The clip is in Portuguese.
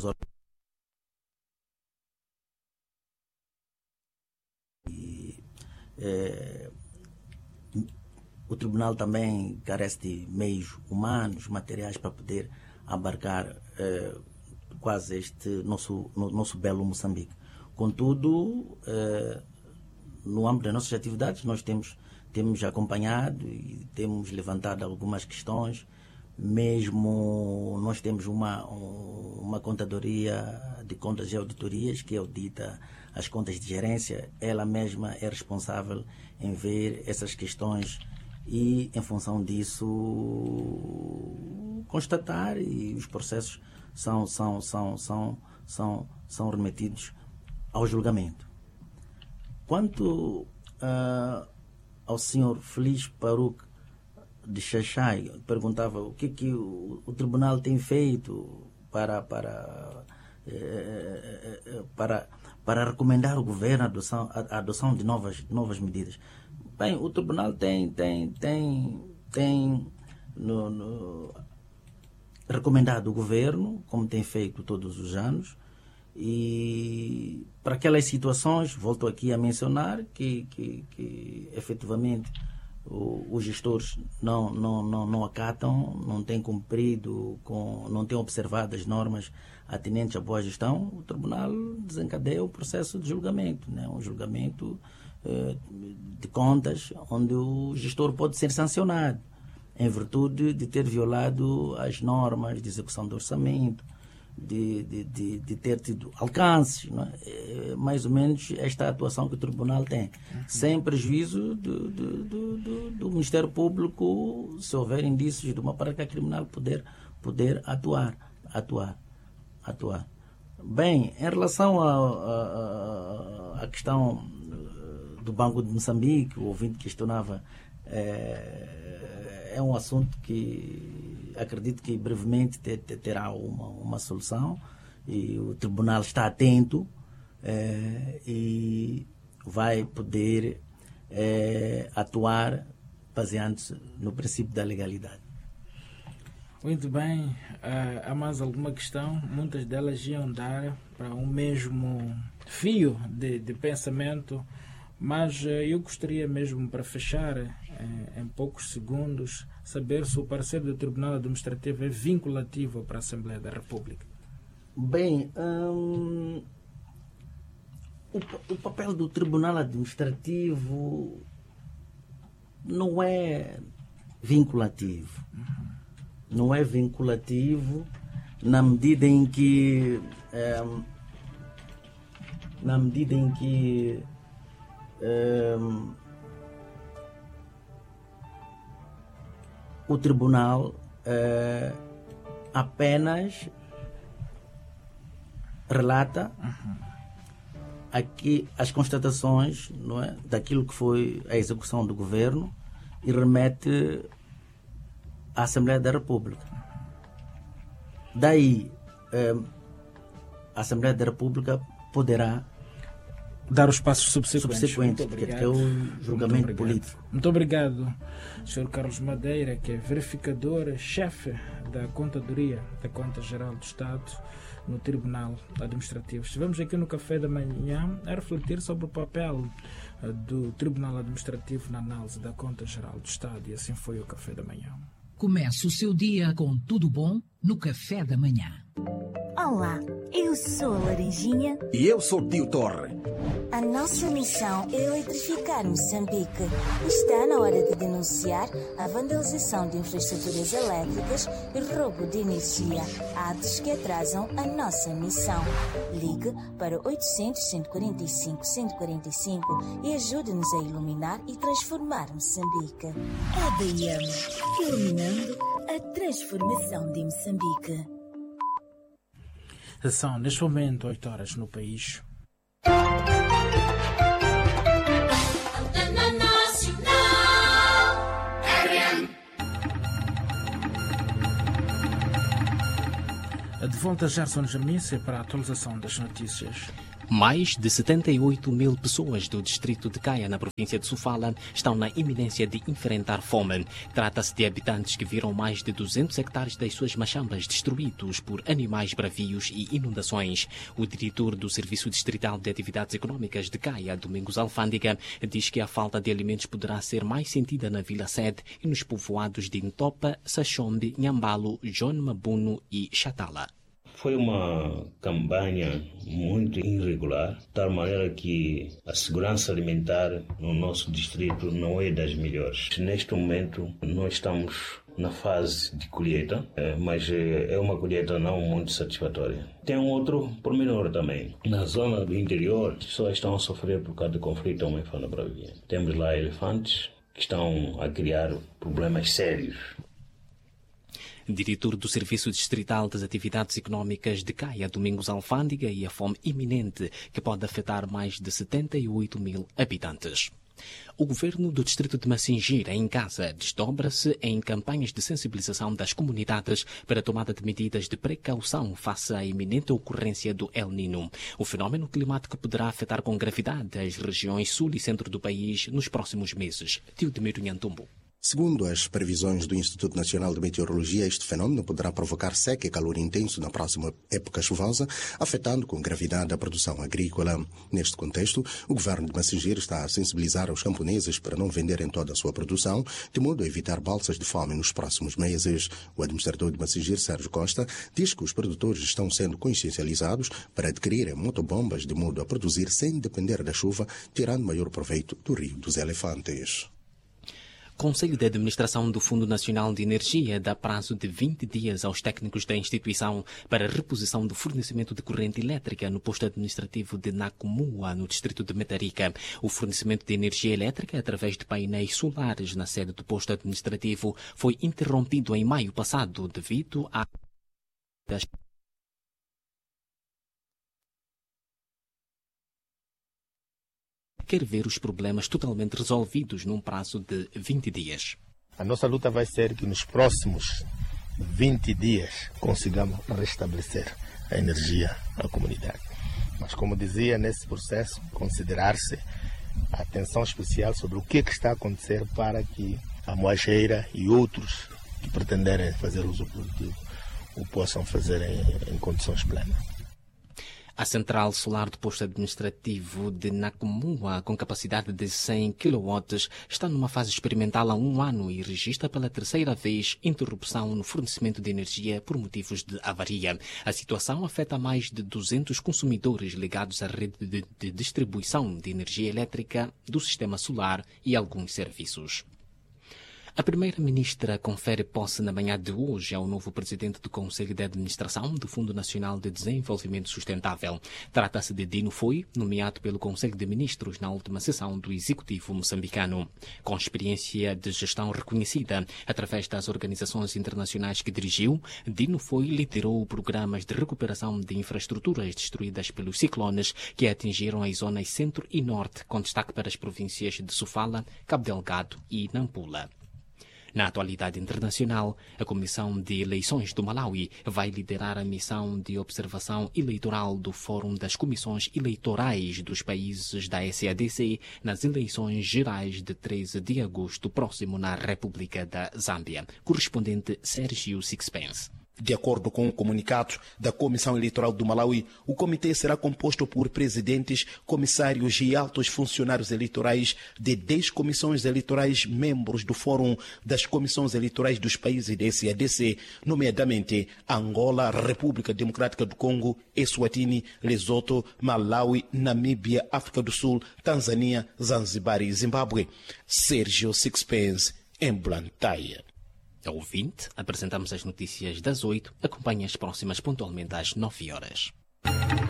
O Tribunal também carece de meios humanos, materiais para poder abarcar quase este nosso belo Moçambique. Contudo, no âmbito das nossas atividades, nós temos acompanhado e temos levantado algumas questões. Mesmo nós temos uma contadoria de contas e auditorias que audita as contas de gerência. Ela mesma é responsável em ver essas questões e, em função disso, constatar, e os processos são remetidos ao julgamento. Quanto ao senhor Feliz Paruque de Xaxai, perguntava o que o tribunal tem feito para recomendar ao governo a adoção de novas medidas. Bem, o tribunal tem recomendado ao governo, como tem feito todos os anos, e para aquelas situações, volto aqui a mencionar que efetivamente os gestores não acatam, não têm cumprido, não têm observado as normas atinentes à boa gestão, o tribunal desencadeia o processo de julgamento, né? Um julgamento de contas, onde o gestor pode ser sancionado em virtude de ter violado as normas de execução do orçamento, de ter tido alcances, não é? É mais ou menos esta atuação que o tribunal tem, sem prejuízo do Ministério Público, se houver indícios de uma prática criminal, poder atuar. Bem, em relação à questão do Banco de Moçambique, o ouvinte questionava, é um assunto que acredito que brevemente terá uma solução, e o tribunal está atento e vai poder atuar baseando-se no princípio da legalidade. Muito bem. Há mais alguma questão? Muitas delas iam dar para um mesmo fio de pensamento, mas eu gostaria mesmo, para fechar em poucos segundos, saber se o parecer do Tribunal Administrativo é vinculativo para a Assembleia da República. Bem, o papel do Tribunal Administrativo não é vinculativo. Não é vinculativo na medida em que o tribunal apenas relata aqui as constatações, não é, daquilo que foi a execução do governo, e remete à Assembleia da República. Daí a Assembleia da República poderá dar os passos subsequentes, que é o julgamento político. Muito obrigado, Sr. Carlos Madeira, que é verificador-chefe da Contadoria da Conta Geral do Estado no Tribunal Administrativo. Estivemos aqui no Café da Manhã a refletir sobre o papel do Tribunal Administrativo na análise da Conta Geral do Estado, e assim foi o Café da Manhã. Comece o seu dia com tudo bom no Café da Manhã. Olá, eu sou a Laranjinha. E eu sou o Tio Torre. A nossa missão é eletrificar Moçambique. Está na hora de denunciar a vandalização de infraestruturas elétricas e roubo de energia, atos que atrasam a nossa missão. Ligue para 800-145-145 e ajude-nos a iluminar e transformar Moçambique. ADM, iluminando a transformação de Moçambique. São, neste momento, 8 horas no país. De volta, Gerson Jamícia, para a atualização das notícias. Mais de 78 mil pessoas do distrito de Caia, na província de Sofala, estão na iminência de enfrentar fome. Trata-se de habitantes que viram mais de 200 hectares das suas machambas destruídos por animais bravios e inundações. O diretor do Serviço Distrital de Atividades Econômicas de Caia, Domingos Alfândega, diz que a falta de alimentos poderá ser mais sentida na Vila Sede e nos povoados de Ntopa, Sachombe, Nhambalo, John Mabuno e Chatala. Foi uma campanha muito irregular, de tal maneira que a segurança alimentar no nosso distrito não é das melhores. Neste momento, nós estamos na fase de colheita, mas é uma colheita não muito satisfatória. Tem um outro pormenor também. Na zona do interior, as pessoas estão a sofrer por causa do conflito homem-fana-bravia. Temos lá elefantes que estão a criar problemas sérios. Diretor do Serviço Distrital das Atividades Econômicas de Caia, Domingos Alfândega, e a fome iminente que pode afetar mais de 78 mil habitantes. O governo do distrito de Massinjira, em Gaza, desdobra-se em campanhas de sensibilização das comunidades para a tomada de medidas de precaução face à iminente ocorrência do El Niño. O fenómeno climático poderá afetar com gravidade as regiões sul e centro do país nos próximos meses. Teodemiro Nhantumbo. Segundo as previsões do Instituto Nacional de Meteorologia, este fenômeno poderá provocar seca e calor intenso na próxima época chuvosa, afetando com gravidade a produção agrícola. Neste contexto, o governo de Massinjira está a sensibilizar os camponeses para não venderem toda a sua produção, de modo a evitar balsas de fome nos próximos meses. O administrador de Massinjira, Sérgio Costa, diz que os produtores estão sendo consciencializados para adquirirem motobombas de modo a produzir sem depender da chuva, tirando maior proveito do Rio dos Elefantes. Conselho de Administração do Fundo Nacional de Energia dá prazo de 20 dias aos técnicos da instituição para a reposição do fornecimento de corrente elétrica no posto administrativo de Nacumua, no distrito de Metarica. O fornecimento de energia elétrica através de painéis solares na sede do posto administrativo foi interrompido em maio passado devido a quer ver os problemas totalmente resolvidos num prazo de 20 dias. A nossa luta vai ser que nos próximos 20 dias consigamos restabelecer a energia à comunidade. Mas, como dizia, nesse processo, considerar-se a atenção especial sobre o que está a acontecer para que a Moageira e outros que pretenderem fazer uso produtivo o possam fazer em condições plenas. A central solar do posto administrativo de Nacumua, com capacidade de 100 kW, está numa fase experimental há 1 ano e registra pela terceira vez interrupção no fornecimento de energia por motivos de avaria. A situação afeta mais de 200 consumidores ligados à rede de distribuição de energia elétrica do sistema solar e alguns serviços. A primeira-ministra confere posse na manhã de hoje ao novo presidente do Conselho de Administração do Fundo Nacional de Desenvolvimento Sustentável. Trata-se de Dino Foi, nomeado pelo Conselho de Ministros na última sessão do Executivo moçambicano. Com experiência de gestão reconhecida através das organizações internacionais que dirigiu, Dino Foi liderou programas de recuperação de infraestruturas destruídas pelos ciclones que atingiram as zonas centro e norte, com destaque para as províncias de Sofala, Cabo Delgado e Nampula. Na atualidade internacional, a Comissão de Eleições do Malawi vai liderar a missão de observação eleitoral do Fórum das Comissões Eleitorais dos países da SADC nas eleições gerais de 13 de agosto próximo na República da Zâmbia. Correspondente Sérgio Sixpence. De acordo com o comunicado da Comissão Eleitoral do Malawi, o comitê será composto por presidentes, comissários e altos funcionários eleitorais de 10 comissões eleitorais membros do Fórum das Comissões Eleitorais dos países da SADC, nomeadamente Angola, República Democrática do Congo, Eswatini, Lesoto, Malawi, Namíbia, África do Sul, Tanzânia, Zanzibar e Zimbábue. Sérgio Sixpence, em Blantyre. Ouvinte, apresentamos as notícias das 8. Acompanhe as próximas pontualmente às 9 horas.